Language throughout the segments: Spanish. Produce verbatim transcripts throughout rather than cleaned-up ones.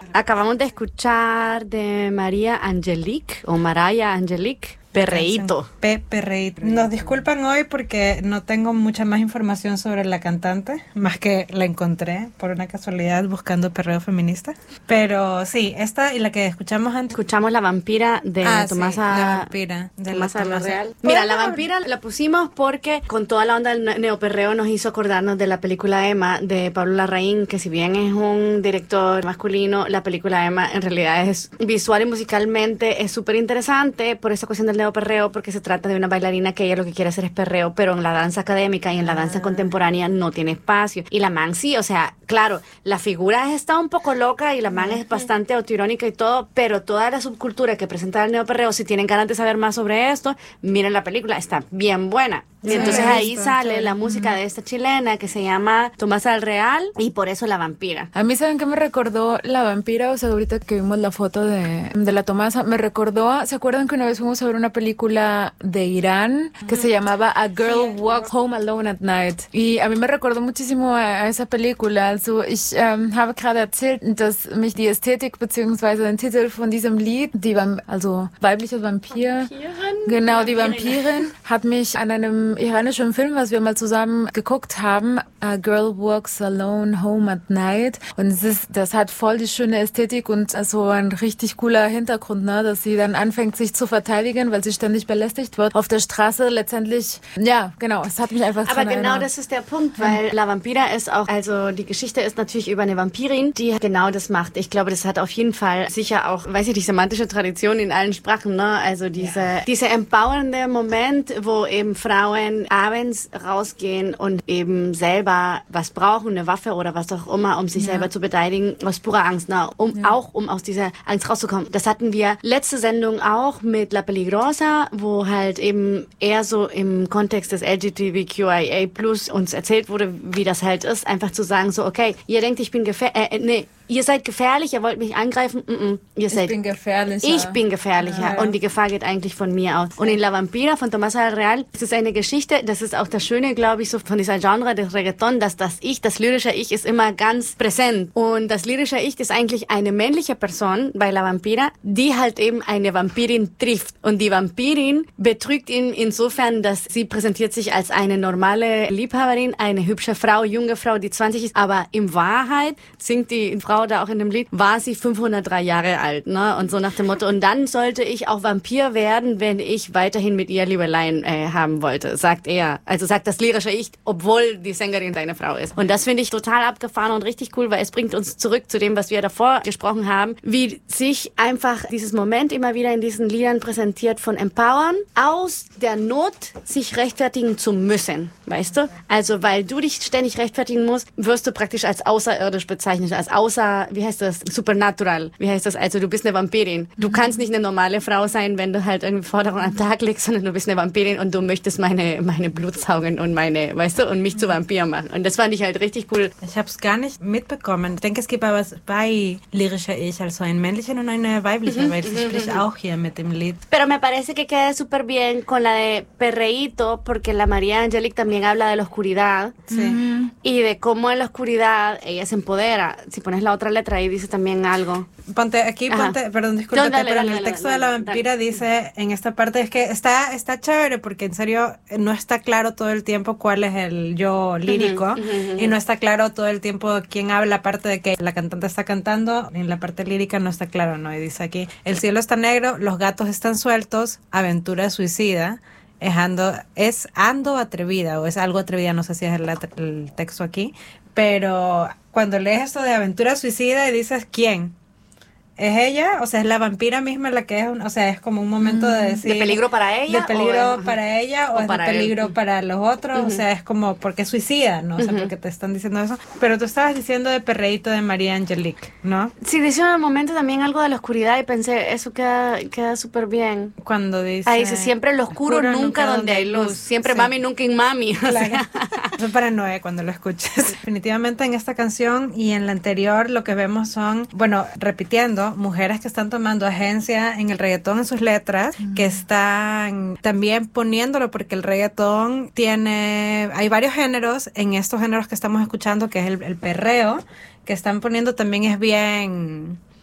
Acabamos de escuchar de María Angelique o Mariah Angelique. Perreíto. P. Perreíto. Nos disculpan hoy porque no tengo mucha más información sobre la cantante, más que la encontré por una casualidad buscando perreo feminista. Pero sí, esta y la que escuchamos antes. Escuchamos La Vampira de ah, Tomasa. Sí, la Vampira. De Tomasa la Real. Mira, La Vampira la pusimos porque con toda la onda del neoperreo nos hizo acordarnos de la película Emma de Pablo Larraín, que si bien es un director masculino, la película Emma en realidad es visual y musicalmente es súper interesante por esa cuestión del neoperreo, porque se trata de una bailarina que ella lo que quiere hacer es perreo, pero en la danza académica y en la danza ah. contemporánea no tiene espacio. Y la man sí, o sea, claro, la figura está un poco loca y la man es bastante autoirónica y todo, pero toda la subcultura que presenta el neoperreo, si tienen ganas de saber más sobre esto, miren la película, está bien buena. Y sí, entonces ahí visto, sale sí. la música de esta chilena que se llama Tomasa del Real y por eso La Vampira. A mí, ¿saben qué me recordó La Vampira? O sea, ahorita que vimos la foto de, de la Tomasa, me recordó, ¿se acuerdan que una vez fuimos a ver una película de Irán que se llamaba A Girl Walks Home Alone at Night? Y a mí me recordó muchísimo a, a esa Película. Also, ich ähm, habe gerade erzählt, dass mich die Ästhetik bzw. den Titel von diesem Lied, die Vamp- also weibliches Vampir, Vampirin? genau, die Vampirin, hat mich an einem iranischen Film, was wir mal zusammen geguckt haben, A Girl Walks Alone Home at Night. Und es ist, das hat voll die schöne Ästhetik und so ein richtig cooler Hintergrund, ne, dass sie dann anfängt, sich zu verteidigen, weil sie ständig belästigt wird auf der Straße. Letztendlich, ja, genau, es hat mich einfach Aber genau erinnert. Das ist der Punkt, weil La Vampira ist auch, also die Geschichte ist natürlich über eine Vampirin, die genau das macht. Ich glaube, das hat auf jeden Fall sicher auch, weiß ich, die semantische Tradition in allen Sprachen, ne, also diese, ja. dieser empowernde Moment, wo eben Frauen abends rausgehen und eben selber was brauchen, eine Waffe oder was auch immer, um sich ja. selber zu beteiligen, aus purer Angst, ne? um ja. auch um aus dieser Angst rauszukommen. Das hatten wir letzte Sendung auch mit La Peligrosa, wo halt eben eher so im Kontext des L G B T Q I A plus uns erzählt wurde, wie das halt ist, einfach zu sagen so, okay, ihr denkt, ich bin gefährlich, äh, nee, ihr seid gefährlich, ihr wollt mich angreifen, mm-mm. ihr ich seid, bin gefährlicher. Ich bin gefährlicher ja, ja. und die Gefahr geht eigentlich von mir aus. Und in La Vampira von Tomasa del Real, das ist eine Geschichte, das ist auch das Schöne, glaube ich, so von dieser Genre des Reggaeton, dass das Ich, das lyrische Ich ist immer ganz präsent. Und das lyrische Ich ist eigentlich eine männliche Person bei La Vampira, die halt eben eine Vampirin trifft. Und die Vampirin betrügt ihn insofern, dass sie präsentiert sich als eine normale Liebhaberin, eine hübsche Frau, junge Frau, die zwanzig ist, aber in Wahrheit singt die Frau da auch in dem Lied, war sie fünfhundertdrei Jahre alt, ne? Und so nach dem Motto, und dann sollte ich auch Vampir werden, wenn ich weiterhin mit ihr Liebeleien äh, haben wollte, sagt er. Also sagt das lyrische Ich, obwohl die Sängerin seine Frau ist. Und das finde ich total abgefahren und richtig cool, weil es bringt uns zurück zu dem, was wir davor gesprochen haben, wie sich einfach dieses Moment immer wieder in diesen Liedern präsentiert von Empowern, aus der Not sich rechtfertigen zu müssen, weißt du? Also, weil du dich ständig rechtfertigen musst, wirst du praktisch als außerirdisch bezeichnet, als außer, wie heißt das, supernatural, wie heißt das, also du bist eine Vampirin. Du kannst nicht eine normale Frau sein, wenn du halt irgendwie Forderungen an den Tag legst, sondern du bist eine Vampirin und du möchtest meine, meine Blut saugen und meine, weißt du, und mich zu Vampir machen. Und das fand ich halt richtig cool. Ich habe es gar nicht mitbekommen. Ich denke, es gibt aber zwei lyrische Ich, also ein männlichen und eine weibliche, mhm, weil sie spricht mhm. auch hier mit dem Lied. Pero me parece que queda súper bien con la de Perreíto, porque la María Angelique también habla de la oscuridad sí. y de cómo en la oscuridad ella se empodera. Si pones la otra letra ahí dice también algo. Ponte aquí, ponte, Ajá. perdón, discúlpate, no, dale, pero dale, en el texto dale, de la vampira dale. dice en esta parte, es que está, está chévere porque en serio no está claro todo el tiempo cuál es el yo lírico uh-huh, uh-huh, uh-huh. y no está claro todo el tiempo quién habla, aparte de que la cantante está cantando, en la parte lírica no está claro, ¿no? Y dice aquí, el cielo está negro, los gatos están sueltos, aventura suicida, es ando, es ando atrevida o es algo atrevida, no sé si es el, el texto aquí, pero cuando lees esto de aventura suicida y dices ¿quién? ¿Es ella? O sea, es la vampira misma la que es, un, o sea, es como un momento de decir... ¿De peligro para ella? ¿De peligro o, para ella o, o es de peligro él. para los otros? Uh-huh. O sea, es como, porque suicida, ¿no? O sea, uh-huh. porque te están diciendo eso. Pero tú estabas diciendo de Perreíto de María Angelique, ¿no? Sí, dice en el momento también algo de la oscuridad y pensé, eso queda queda súper bien. Cuando dice... Ahí dice, siempre lo oscuro, oscuro nunca, nunca donde hay luz. luz. Siempre sí. mami, nunca en mami. O claro. sea. Eso es para Noé cuando lo escuches. Definitivamente en esta canción y en la anterior lo que vemos son, bueno, repitiendo, mujeres que están tomando agencia en el reggaetón en sus letras, mm. que están también poniéndolo porque el reggaetón tiene, hay varios géneros, en estos géneros que estamos escuchando, que es el, el perreo, que están poniendo también es bien...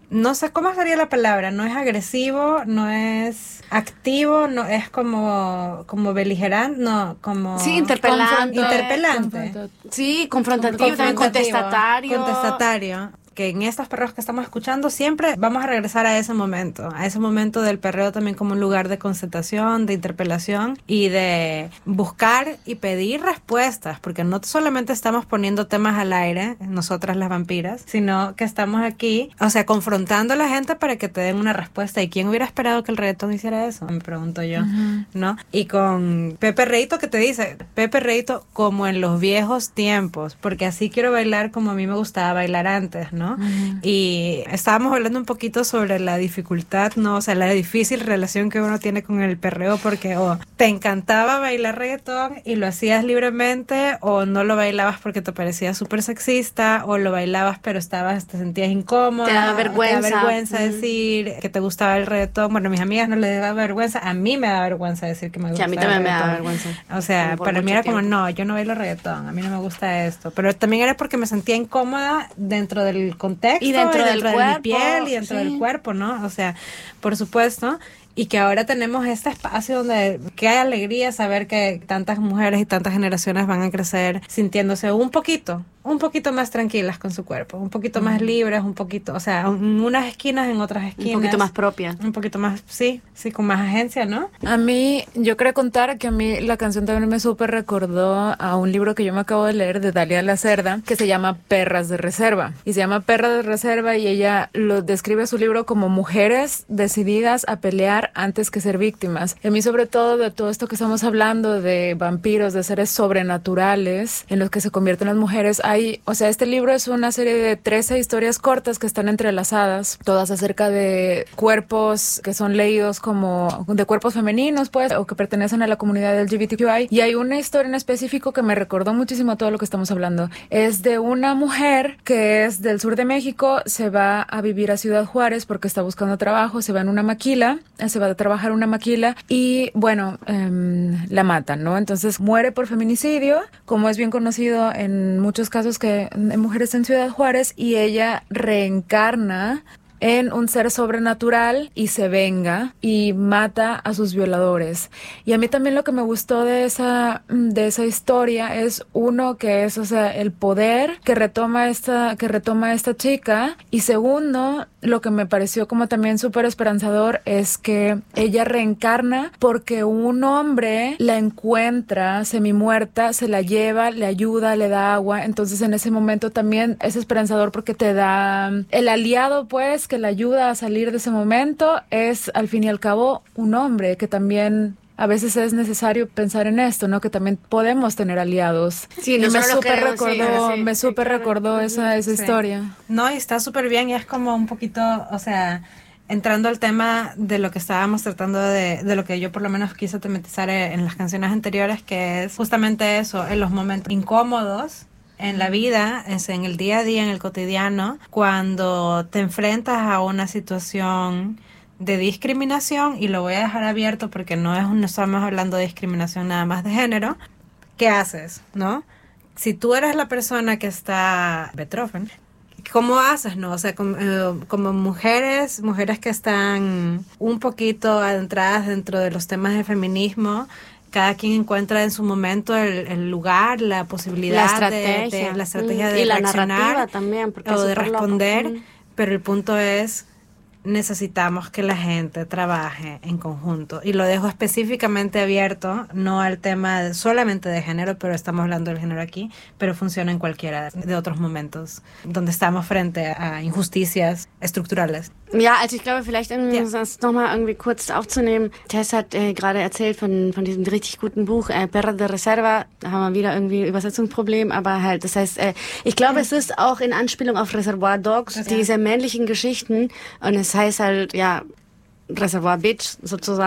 no sé cómo sería la palabra, no es agresivo, no es activo, no es como, como beligerante, no, como... Sí, interpelante. Interpelante. Confronta- sí, confrontativo, también contestatario. Contestatario. Que en estos perreos que estamos escuchando siempre vamos a regresar a ese momento, a ese momento del perreo también como un lugar de constatación, de interpelación y de buscar y pedir respuestas, porque no solamente estamos poniendo temas al aire, nosotras las vampiras, sino que estamos aquí, o sea, confrontando a la gente para que te den una respuesta. ¿Y quién hubiera esperado que el reggaetón hiciera eso? Me pregunto yo, uh-huh. ¿no? Y con Pepe Reito, que te dice, Pepe Reito como en los viejos tiempos, porque así quiero bailar como a mí me gustaba bailar antes, ¿no? Uh-huh. Y estábamos hablando un poquito sobre la dificultad, ¿no? O sea, la difícil relación que uno tiene con el perreo, porque o oh, te encantaba bailar reggaetón y lo hacías libremente, o no lo bailabas porque te parecía súper sexista, o lo bailabas pero estabas, te sentías incómoda, te daba vergüenza, te daba vergüenza uh-huh. decir que te gustaba el reggaetón. Bueno, a mis amigas no les daba vergüenza, a mí me da vergüenza decir que me gustaba. Sí, a mí también el me da vergüenza. O sea, para mí era tiempo. Como, no, yo no bailo reggaetón, a mí no me gusta esto, pero también era porque me sentía incómoda dentro del contexto y dentro, y del dentro cuerpo, de mi piel y dentro sí. del cuerpo, ¿no? O sea, por supuesto. Y que ahora tenemos este espacio donde qué alegría saber que tantas mujeres y tantas generaciones van a crecer sintiéndose un poquito, un poquito más tranquilas con su cuerpo, un poquito mm. más libres, un poquito, o sea, en unas esquinas, en otras esquinas. Un poquito más propia. Un poquito más, sí, sí, con más agencia, ¿no? A mí, yo quería contar que a mí la canción también me súper recordó a un libro que yo me acabo de leer de Dalia Lacerda, que se llama Perras de Reserva. Y se llama Perras de Reserva y ella lo describe su libro como mujeres decididas a pelear antes que ser víctimas. Y a mí, sobre todo, de todo esto que estamos hablando de vampiros, de seres sobrenaturales en los que se convierten las mujeres, hay, o sea, este libro es una serie de trece historias cortas que están entrelazadas, todas acerca de cuerpos que son leídos como de cuerpos femeninos, pues, o que pertenecen a la comunidad L G B T Q I. Y hay una historia en específico que me recordó muchísimo todo lo que estamos hablando. Es de una mujer que es del sur de México, se va a vivir a Ciudad Juárez porque está buscando trabajo, se va en una maquila, se va a trabajar en una maquila y, bueno, eh, la matan, ¿no? Entonces muere por feminicidio, como es bien conocido en muchos casos que en mujeres en Ciudad Juárez, y ella reencarna en un ser sobrenatural y se venga y mata a sus violadores. Y a mí también lo que me gustó de esa de esa historia es, uno, que es, o sea, el poder que retoma esta que retoma esta chica, y segundo, lo que me pareció como también súper esperanzador es que ella reencarna porque un hombre la encuentra semimuerta, se la lleva, le ayuda, le da agua. Entonces en ese momento también es esperanzador porque te da el aliado, pues, que la ayuda a salir de ese momento, es al fin y al cabo un hombre, que también a veces es necesario pensar en esto, ¿no? Que también podemos tener aliados. Sí, no y me súper creo, recordó, sí, sí, me sí, súper claro. recordó esa, esa sí. historia. No, y está súper bien, y es como un poquito, o sea, entrando al tema de lo que estábamos tratando de, de lo que yo por lo menos quise tematizar en las canciones anteriores, que es justamente eso, en los momentos incómodos en la vida, es en el día a día, en el cotidiano, cuando te enfrentas a una situación de discriminación, y lo voy a dejar abierto porque no es no estamos hablando de discriminación nada más de género. ¿Qué haces, no? Si tú eres la persona que está Beethoven, ¿cómo haces, no? O sea, como, eh, como mujeres, mujeres que están un poquito adentradas dentro de los temas de feminismo, cada quien encuentra en su momento el, el lugar, la posibilidad, la estrategia de, de, la estrategia mm. de y la reaccionar narrativa también, porque o de loco. responder, Mm. pero el punto es, necesitamos que la gente trabaje en conjunto, y lo dejo específicamente abierto, no al tema de, solamente de género, pero estamos hablando del género aquí, pero funciona en cualquiera de otros momentos donde estamos frente a injusticias estructurales. Ja, also ich glaube, vielleicht um ja. das nochmal irgendwie kurz aufzunehmen. Tess hat äh, gerade erzählt von von diesem richtig guten Buch, äh, Perras de Reserva. Da haben wir wieder irgendwie Übersetzungsproblem, aber halt, das heißt, äh, ich glaube, ja. es ist auch in Anspielung auf Reservoir Dogs, ja. diese männlichen Geschichten, und es heißt halt, ja, Reservoir Bitch sozusagen.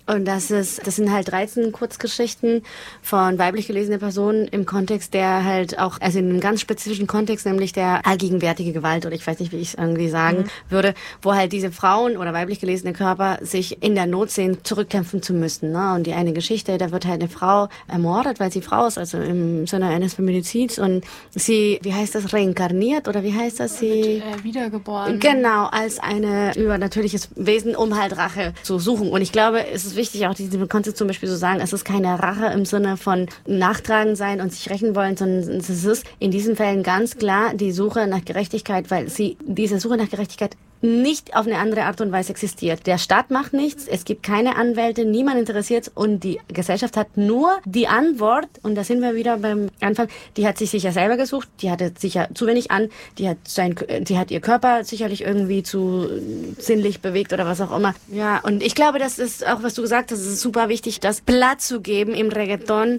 Und das ist, das sind halt dreizehn Kurzgeschichten von weiblich gelesenen Personen im Kontext, der halt auch, also in einem ganz spezifischen Kontext, nämlich der allgegenwärtige Gewalt, oder ich weiß nicht, wie ich es irgendwie sagen mhm. würde, wo halt diese Frauen oder weiblich gelesene Körper sich in der Not sehen, zurückkämpfen zu müssen. Ne? Und die eine Geschichte, da wird halt eine Frau ermordet, weil sie Frau ist, also im Sinne eines Feminizids, und sie, wie heißt das, reinkarniert, oder wie heißt das? Sie wird, äh, wiedergeboren. Genau, als eine übernatürliches Wesen, um halt Rache zu suchen. Und ich glaube, es ist wichtig, auch diese Konzept zum Beispiel so sagen, es ist keine Rache im Sinne von nachtragen sein und sich rächen wollen, sondern es ist in diesen Fällen ganz klar die Suche nach Gerechtigkeit, weil sie diese Suche nach Gerechtigkeit nicht auf eine andere Art und Weise existiert. Der Staat macht nichts, es gibt keine Anwälte, niemand interessiert, und die Gesellschaft hat nur die Antwort, und da sind wir wieder beim Anfang, die hat sich sicher selber gesucht, die hatte sicher zu wenig an, die hat sein, die hat ihr Körper sicherlich irgendwie zu sinnlich bewegt oder was auch immer. Ja, und ich glaube, das ist auch, was du gesagt hast, es ist super wichtig, das Platz zu geben im Reggaeton,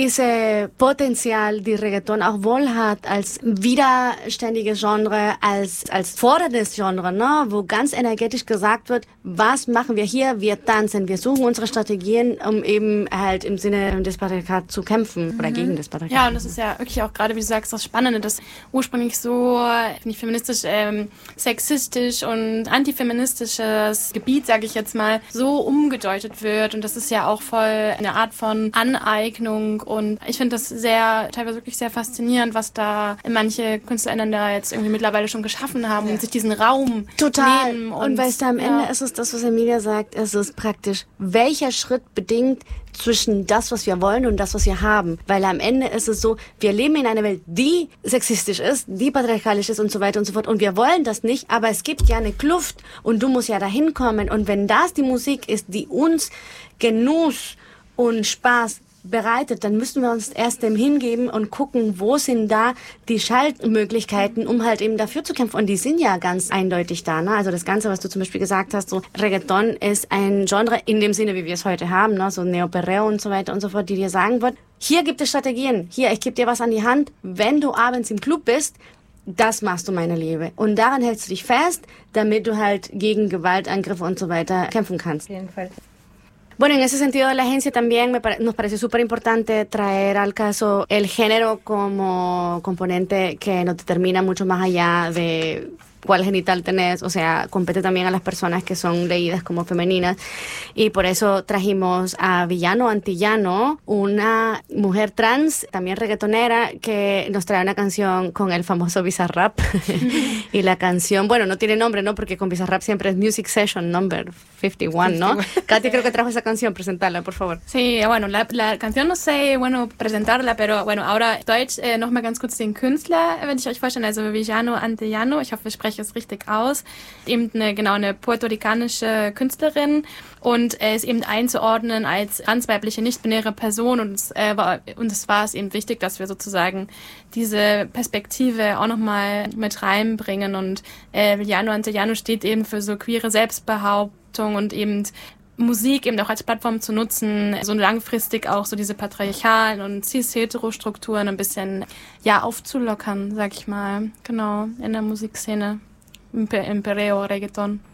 diese Potenzial, die Reggaeton auch wohl hat, als widerständiges Genre, als, als forderndes Genre, ne? Wo ganz energetisch gesagt wird, was machen wir hier? Wir tanzen, wir suchen unsere Strategien, um eben halt im Sinne des Patriarchats zu kämpfen oder mhm. gegen das Patriarchat. Ja, und das ist ja wirklich auch gerade, wie du sagst, das Spannende, dass ursprünglich so nicht feministisch, ähm, sexistisch und antifeministisches Gebiet, sage ich jetzt mal, so umgedeutet wird, und das ist ja auch voll eine Art von Aneignung, und ich finde das sehr, teilweise wirklich sehr faszinierend, was da manche KünstlerInnen da jetzt irgendwie mittlerweile schon geschaffen haben ja. und sich diesen Raum Total. nehmen. Und, und weißt du, am ja. Ende ist es das, was Emilia sagt, es ist praktisch, welcher Schritt bedingt zwischen das, was wir wollen, und das, was wir haben. Weil am Ende ist es so, wir leben in einer Welt, die sexistisch ist, die patriarchalisch ist und so weiter und so fort. Und wir wollen das nicht, aber es gibt ja eine Kluft, und du musst ja dahin kommen. Und wenn das die Musik ist, die uns Genuss und Spaß bereitet, dann müssen wir uns erst dem hingeben und gucken, wo sind da die Schaltmöglichkeiten, um halt eben dafür zu kämpfen. Und die sind ja ganz eindeutig da. Ne? Also das Ganze, was du zum Beispiel gesagt hast, so Reggaeton ist ein Genre in dem Sinne, wie wir es heute haben, ne? So Neoperreo und so weiter und so fort, die dir sagen wird, hier gibt es Strategien, hier, ich gebe dir was an die Hand, wenn du abends im Club bist, das machst du, meine Liebe. Und daran hältst du dich fest, damit du halt gegen Gewaltangriffe und so weiter kämpfen kannst. Auf jeden Fall. Bueno, en ese sentido, la agencia también me pare- nos parece súper importante traer al caso el género como componente que nos determina mucho más allá de cuál genital tenés, o sea, compete también a las personas que son leídas como femeninas, y por eso trajimos a Villano Antillano, una mujer trans, también reggaetonera, que nos trae una canción con el famoso Bizarrap, y la canción, bueno, no tiene nombre, ¿no? Porque con Bizarrap siempre es Music Session Number cincuenta y uno, ¿no? Katy creo que trajo esa canción, presentarla, por favor. Sí, bueno, la, la canción no sé, bueno, presentarla, pero bueno, ahora Deutsch, äh, noch mal ganz kurz den Künstler, wenn ich euch vorstelle, also Villano Antillano, ich hoffe, ich spreche es richtig aus, eben eine, genau, eine puerto-ricanische Künstlerin, und er ist eben einzuordnen als transweibliche, nicht-binäre Person, und es, äh, war, und es war es eben wichtig, dass wir sozusagen diese Perspektive auch nochmal mit reinbringen, und äh, Villano Antillano steht eben für so queere Selbstbehauptung und eben Musik eben auch als Plattform zu nutzen, so langfristig auch so diese patriarchalen und cis-hetero-Strukturen ein bisschen, ja, aufzulockern, sag ich mal, genau, in der Musikszene, im, im Perreo, Reggaeton.